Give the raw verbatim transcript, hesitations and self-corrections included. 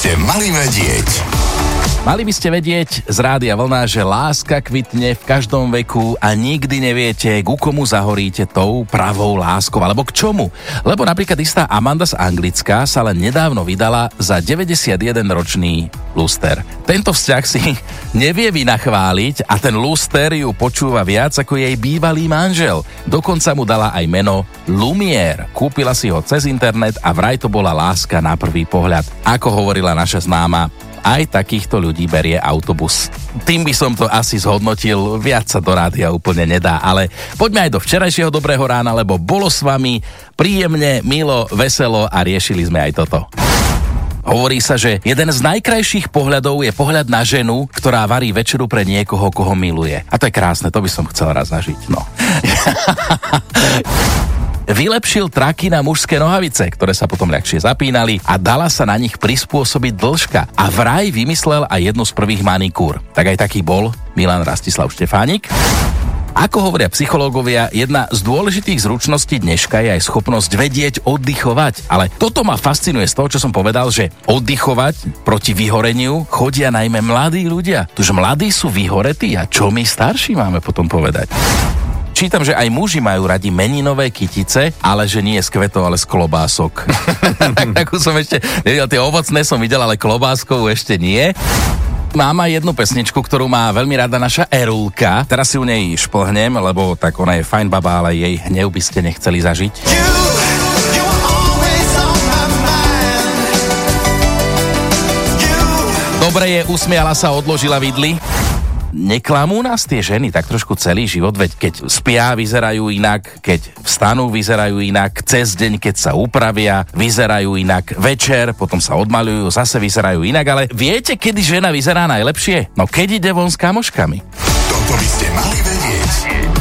ste mali vedieť. Mali by ste vedieť z Rádia Vlna, že láska kvitne v každom veku a nikdy neviete, ku komu zahoríte tou pravou láskou, alebo k čomu. Lebo napríklad istá Amanda z Anglicka sa len nedávno vydala za deväťdesiatjedenročný luster. Tento vzťah si nevie vynachváliť a ten luster ju počúva viac ako jej bývalý manžel. Dokonca mu dala aj meno Lumière. Kúpila si ho cez internet a vraj to bola láska na prvý pohľad. Ako hovorila naša známa, aj takýchto ľudí berie autobus. Tým by som to asi zhodnotil, viac sa do rádia úplne nedá, ale poďme aj do včerajšieho Dobrého rána, lebo bolo s vami príjemne, milo, veselo a riešili sme aj toto. Hovorí sa, že jeden z najkrajších pohľadov je pohľad na ženu, ktorá varí večeru pre niekoho, koho miluje. A to je krásne, to by som chcel raz zažiť, no. Vylepšil traky na mužské nohavice, ktoré sa potom ľahšie zapínali a dala sa na nich prispôsobiť dĺžka. A vraj vymyslel aj jednu z prvých manikúr. Tak aj taký bol Milan Rastislav Štefánik. Ako hovoria psychológovia, jedna z dôležitých zručností dneška je aj schopnosť vedieť oddychovať. Ale toto ma fascinuje z toho, čo som povedal, že oddychovať proti vyhoreniu chodia najmä mladí ľudia. Tuž mladí sú vyhoretí a čo my starší máme potom povedať? Čítam, že aj muži majú radi meninové kytice, ale že nie z kvetov, ale z klobások. Takú som ešte nevidel, tie ovocné som videl, ale klobáskovú ešte nie. Mám aj jednu pesničku, ktorú má veľmi rada naša Erulka. Teraz si u nej šplhnem, lebo tak ona je fajn baba, ale jej hnev by ste nechceli zažiť. Dobre je, usmiala sa, odložila vidly. Neklamú nás tie ženy tak trošku celý život, veď keď spia, vyzerajú inak, keď vstanú, vyzerajú inak, cez deň, keď sa upravia, vyzerajú inak, večer, potom sa odmaľujú, zase vyzerajú inak, ale viete, kedy žena vyzerá najlepšie? No keď ide von s kamoškami. Toto by ste mali vedieť.